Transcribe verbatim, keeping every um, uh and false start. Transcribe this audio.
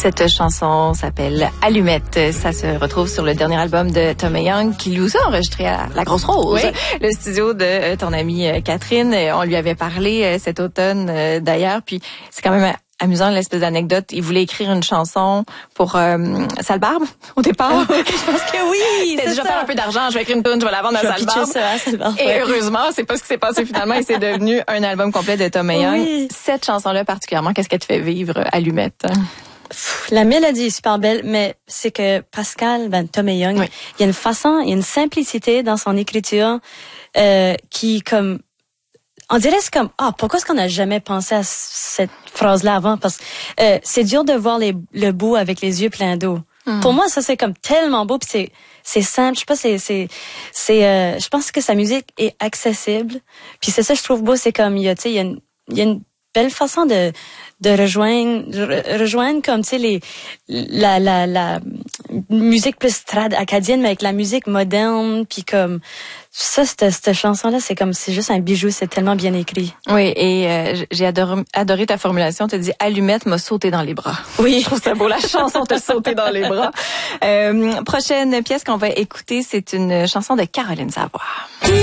Cette chanson s'appelle Allumette. Ça se retrouve sur le dernier album de Tom Young qui nous a enregistré à La Grosse Rose, oui. Le studio de ton amie Catherine. On lui avait parlé cet automne d'ailleurs, puis c'est quand même amusant l'espèce d'anecdote. Il voulait écrire une chanson pour euh, Sale Barbe au départ. Je pense que oui. C'est déjà faire un peu d'argent. Je vais écrire une tune, je vais la vendre à Sale Barbe. Ça, à Sale Barbe. Et ouais. heureusement, c'est pas ce qui s'est passé finalement. Et c'est devenu un album complet de Tom Young. Oui. Cette chanson-là particulièrement, qu'est-ce qu'elle te fait vivre, Allumette? Pff, la mélodie est super belle, mais c'est que Pascal, ben Tom Young, oui. il y a une façon, il y a une simplicité dans son écriture euh, qui comme on dirait c'est comme ah pourquoi est-ce qu'on n'a jamais pensé à cette phrase-là avant, parce que euh, c'est dur de voir les, le bout avec les yeux pleins d'eau. Mm. Pour moi ça c'est comme tellement beau, puis c'est c'est simple, je sais pas, c'est c'est c'est euh, je pense que sa musique est accessible, puis c'est ça que je trouve beau, c'est comme il y a tu sais il y a une il y a une belle façon de de rejoindre re, rejoindre comme tu sais les la la la musique plus trad acadienne mais avec la musique moderne, puis comme ça cette cette chanson là c'est comme c'est juste un bijou, c'est tellement bien écrit. Oui, et euh, j'ai adoré, adoré ta formulation, tu as dit Allumette m'a sauté dans les bras. Oui, je trouve ça beau, la chanson t'a sauté dans les bras. Euh, prochaine pièce qu'on va écouter, c'est une chanson de Caroline Savoie.